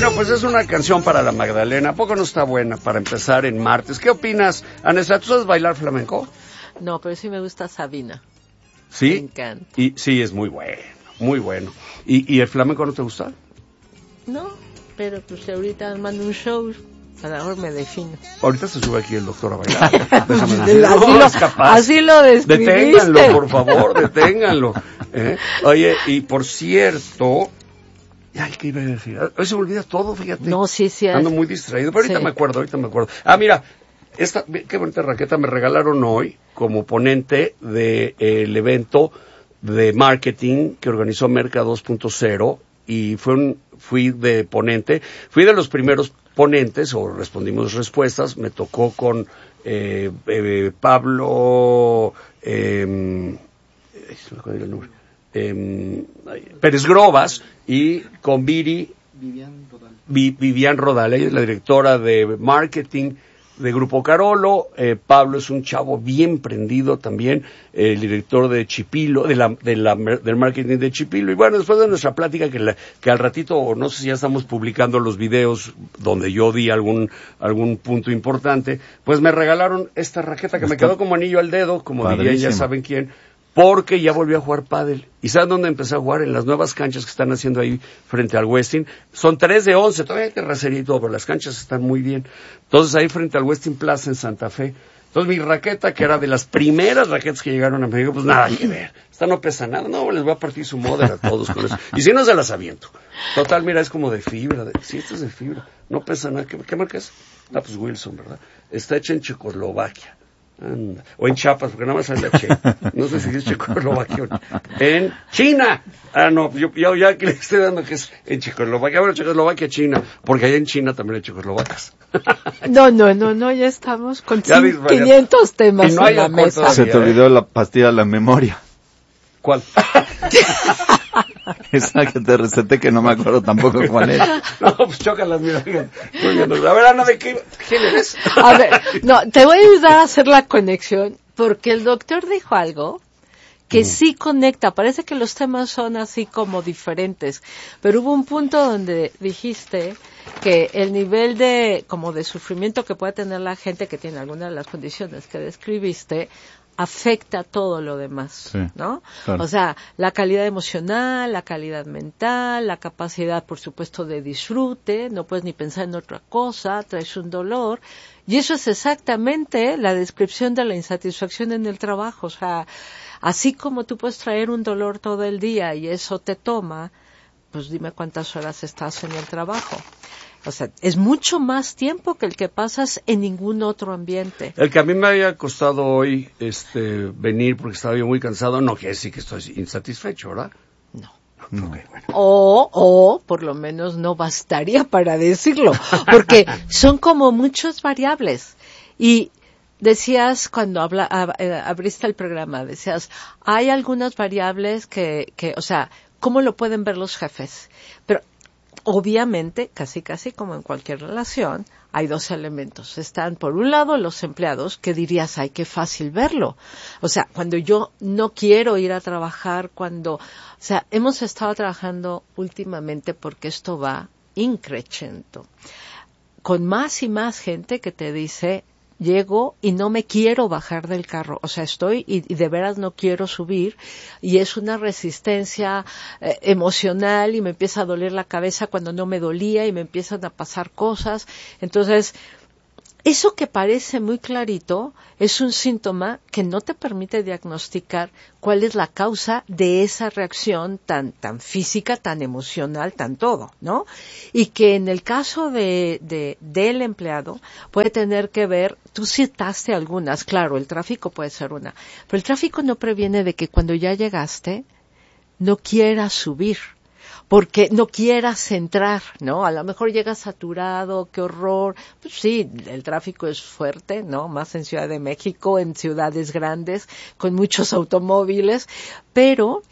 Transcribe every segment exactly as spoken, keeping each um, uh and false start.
Bueno, pues es una canción para la Magdalena. ¿A poco no está buena para empezar en martes? ¿Qué opinas, Anessa? ¿Tú sabes bailar flamenco? No, pero sí me gusta Sabina. ¿Sí? Me encanta. Y, sí, es muy bueno, muy bueno. ¿Y, y el flamenco no te gusta? No, pero pues ahorita mando un show, a lo mejor me defino. Ahorita se sube aquí el doctor a bailar. Déjame así, decir. No, lo, es capaz. así lo describiste. Deténganlo, por favor, deténganlo. ¿Eh? Oye, y por cierto... Ay, ¿qué iba a decir? Hoy se me olvida todo, fíjate. No, sí, sí. Ando muy distraído, pero ahorita sí. me acuerdo, ahorita me acuerdo. Ah, mira, esta, qué bonita raqueta me regalaron hoy como ponente del de, eh, evento de marketing que organizó Merca dos punto cero y fue un, fui de ponente, fui de los primeros ponentes o respondimos respuestas, me tocó con eh, eh, Pablo, eh, se me acuerda el nombre. Eh, Pérez Grobas y con Viri Vivian Rodal. Vi, Vivian Rodal, ella es la directora de marketing de Grupo Carolo. eh, Pablo es un chavo bien prendido también, eh, el director de Chipilo, de la, de la, del marketing de Chipilo. Y bueno, después de nuestra plática, que, la, que al ratito, no sé si ya estamos publicando los videos donde yo di algún, algún punto importante, pues me regalaron esta raqueta que Está me quedó como anillo al dedo, como dirían, ya saben quién, porque ya volví a jugar pádel. ¿Y saben dónde empecé a jugar? En las nuevas canchas que están haciendo ahí frente al Westin. Son tres de once, todavía hay terracería y todo, pero las canchas están muy bien. Entonces ahí frente al Westin Plaza en Santa Fe. Entonces mi raqueta, que era de las primeras raquetas que llegaron a México, pues nada que ver. Esta no pesa nada. No, les voy a partir su model a todos con eso. Y si no, se las aviento. Total, mira, es como de fibra. De... Sí, esta es de fibra. No pesa nada. ¿Qué, qué marca es? Ah, pues Wilson, ¿verdad? Está hecha en Checoslovaquia. Anda. O en Chiapas, porque nada más sale la Che. No sé si es Checoslovaquia. En China. Ah, no, yo, yo ya que le estoy dando que es en Checoslovaquia. Bueno, Checoslovaquia, China. Porque allá en China también hay checoslovacas. No, no, no, no, ya estamos con ya quinientos temas no en la mesa. Todavía, Se te olvidó ¿eh? La pastilla de la memoria. ¿Cuál? Esa que te receté que no me acuerdo tampoco cuál es. No, pues chócalas, mira, fíjate. A ver, Ana, ¿de qué, quién eres? A ver, no, te voy a ayudar a hacer la conexión, porque el doctor dijo algo que mm. sí conecta. Parece que los temas son así como diferentes, pero hubo un punto donde dijiste que el nivel de, como de sufrimiento que puede tener la gente que tiene alguna de las condiciones que describiste, afecta todo lo demás, sí, ¿no? Claro. O sea, la calidad emocional, la calidad mental, la capacidad, por supuesto, de disfrute, no puedes ni pensar en otra cosa, traes un dolor, y eso es exactamente la descripción de la insatisfacción en el trabajo. O sea, así como tú puedes traer un dolor todo el día y eso te toma, pues dime cuántas horas estás en el trabajo. O sea, es mucho más tiempo que el que pasas en ningún otro ambiente. El que a mí me había costado hoy este venir porque estaba yo muy cansado, no quiere decir que estoy insatisfecho, ¿verdad? No. no. Okay, bueno. O, o, por lo menos no bastaría para decirlo, porque son como muchas variables. Y decías, cuando habla, ab, eh, abriste el programa, decías, hay algunas variables que, que, o sea, ¿cómo lo pueden ver los jefes? Pero obviamente, casi casi como en cualquier relación, hay dos elementos. Están, por un lado, los empleados, que dirías, ay, qué fácil verlo. O sea, cuando yo no quiero ir a trabajar, cuando... O sea, hemos estado trabajando últimamente porque esto va increciendo. Con más y más gente que te dice, llego y no me quiero bajar del carro, o sea, estoy y, y de veras no quiero subir, y es una resistencia eh, emocional y me empieza a doler la cabeza cuando no me dolía y me empiezan a pasar cosas. Entonces, eso que parece muy clarito es un síntoma que no te permite diagnosticar cuál es la causa de esa reacción tan tan física, tan emocional, tan todo, ¿no? Y que en el caso de, de del empleado puede tener que ver, tú citaste algunas, claro, el tráfico puede ser una, pero el tráfico no previene de que cuando ya llegaste no quieras subir, porque no quieras entrar, ¿no? A lo mejor llegas saturado, qué horror. Pues sí, el tráfico es fuerte, ¿no? Más en Ciudad de México, en ciudades grandes, con muchos automóviles, pero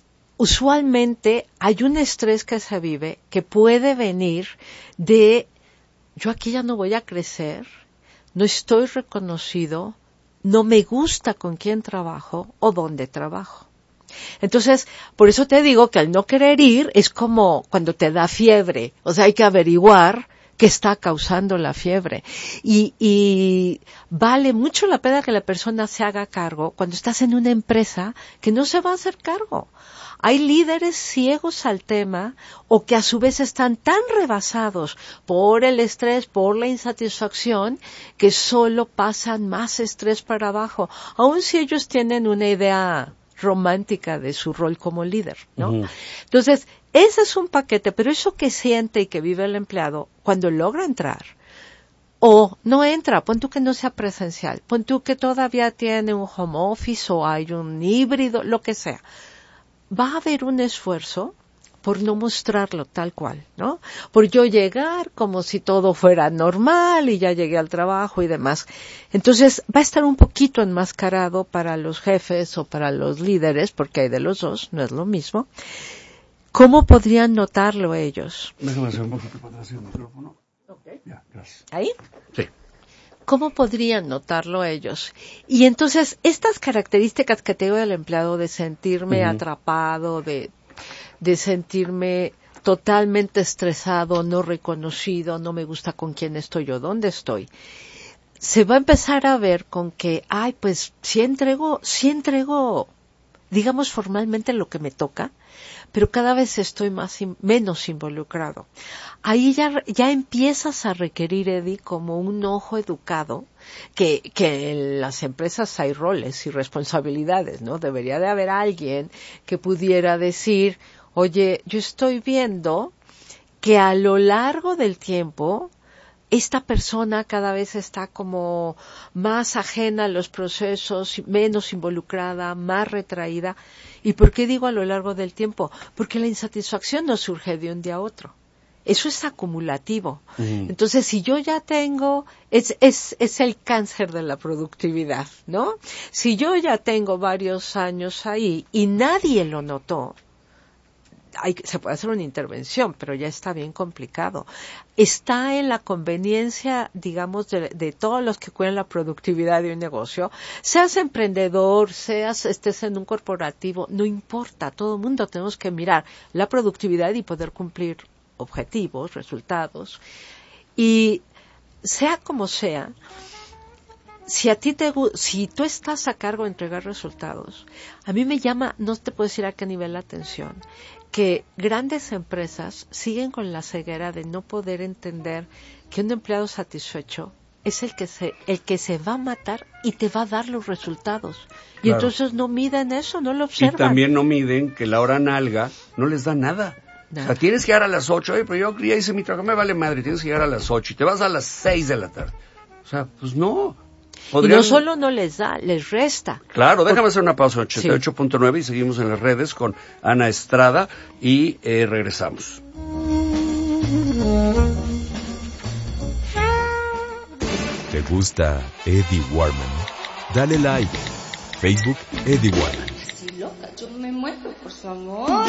usualmente hay un estrés que se vive que puede venir de, yo aquí ya no voy a crecer, no estoy reconocido, no me gusta con quién trabajo o dónde trabajo. Entonces, por eso te digo que al no querer ir es como cuando te da fiebre. O sea, hay que averiguar qué está causando la fiebre. Y, y vale mucho la pena que la persona se haga cargo cuando estás en una empresa que no se va a hacer cargo. Hay líderes ciegos al tema o que a su vez están tan rebasados por el estrés, por la insatisfacción, que solo pasan más estrés para abajo, aun si ellos tienen una idea romántica de su rol como líder, ¿no? Uh-huh. Entonces, ese es un paquete, pero eso que siente y que vive el empleado, cuando logra entrar, o no entra, pon tú que no sea presencial, pon tú que todavía tiene un home office o hay un híbrido, lo que sea, va a haber un esfuerzo por no mostrarlo tal cual, ¿no? Por yo llegar como si todo fuera normal y ya llegué al trabajo y demás. Entonces va a estar un poquito enmascarado para los jefes o para los líderes, porque hay de los dos, no es lo mismo. ¿Cómo podrían notarlo ellos? Déjame hacer un poquito para atrás el micrófono. Okay. Ya, gracias. ¿Ahí? Sí. ¿Cómo podrían notarlo ellos? Y entonces, estas características que tengo del empleado de sentirme uh-huh. atrapado, de, de sentirme totalmente estresado, no reconocido, no me gusta con quién estoy o dónde estoy, se va a empezar a ver con que, ay, pues, sí entrego, sí entrego, digamos formalmente lo que me toca, pero cada vez estoy más menos involucrado. Ahí ya, ya empiezas a requerir, Eddie, como un ojo educado, que, que en las empresas hay roles y responsabilidades, ¿no? Debería de haber alguien que pudiera decir, oye, yo estoy viendo que a lo largo del tiempo esta persona cada vez está como más ajena a los procesos, menos involucrada, más retraída. ¿Y por qué digo a lo largo del tiempo? Porque la insatisfacción no surge de un día a otro. Eso es acumulativo. Uh-huh. Entonces, si yo ya tengo, es, es, es el cáncer de la productividad, ¿no? Si yo ya tengo varios años ahí y nadie lo notó, Hay, se puede hacer una intervención, pero ya está bien complicado. Está en la conveniencia, digamos, de, de todos los que cuidan la productividad de un negocio. Seas emprendedor, seas, estés en un corporativo, no importa. Todo el mundo tenemos que mirar la productividad y poder cumplir objetivos, resultados. Y sea como sea, si a ti te, si tú estás a cargo de entregar resultados, a mí me llama, no te puedo decir a qué nivel la atención, que grandes empresas siguen con la ceguera de no poder entender que un empleado satisfecho es el que se, el que se va a matar y te va a dar los resultados. Y claro. Entonces no miden eso, no lo observan. Y también no miden que la hora nalga no les da nada. nada. O sea, tienes que llegar a las ocho, oye, pero yo ya hice mi trabajo, me vale madre, tienes que llegar a las ocho y te vas a las seis de la tarde. O sea, pues no. ¿Podrían... Y no solo no les da, les resta. Claro, déjame Por... hacer una pausa, ochenta y ocho punto nueve, sí. Y seguimos en las redes con Ana Estrada y eh, regresamos. ¿Te gusta Eddie Warman? Dale like. Facebook Eddie Warman. Estoy loca, yo me muero, por favor.